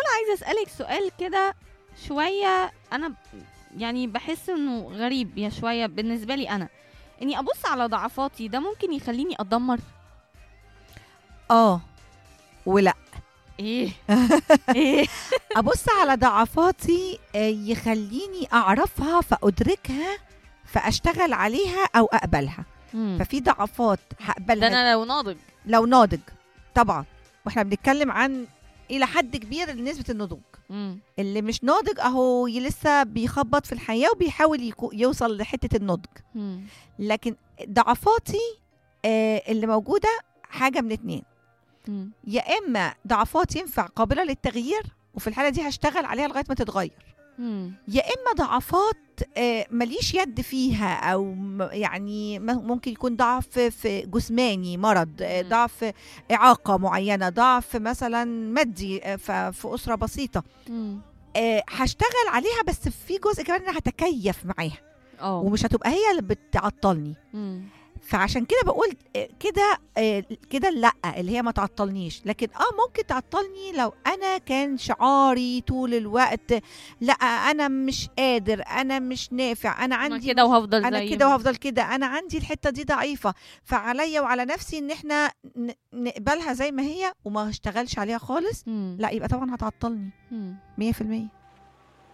عايزة أسألك سؤال كده شوية. أنا يعني بحس إنه غريب يا شوية بالنسبة لي أنا، إني أبص على ضعفاتي ده ممكن يخليني أتدمر. ولا إيه إيه. ابص على ضعفاتي يخليني اعرفها فادركها فاشتغل عليها او اقبلها. ففي ضعفات ده هقبلها أنا لو ناضج. لو ناضج طبعا، واحنا بنتكلم عن الى حد كبير نسبة النضوج. اللي مش ناضج اهو لسه بيخبط في الحياة وبيحاول يوصل لحتة النضج. لكن ضعفاتي اللي موجودة حاجة من اتنين، يا اما ضعفات ينفع قابلة للتغيير وفي الحالة دي هشتغل عليها لغاية ما تتغير، يا اما ضعفات ماليش يد فيها، او يعني ممكن يكون ضعف في جسماني مرض، ضعف اعاقة معينة، ضعف مثلا مادي في أسرة بسيطة، هشتغل عليها بس في جزء كمان انا هتكيف معاها ومش هتبقى هي اللي بتعطلني. فعشان كده بقول كده لا، اللي هي ما تعطلنيش. لكن ممكن تعطلني لو انا كان شعاري طول الوقت لا انا مش قادر، انا مش نافع، انا عندي كده وهفضل انا كده وهفضل كده، انا عندي الحتة دي ضعيفة، فعليا وعلى نفسي ان احنا نقبلها زي ما هي وما اشتغلش عليها خالص. لا يبقى طبعا هتعطلني 100%.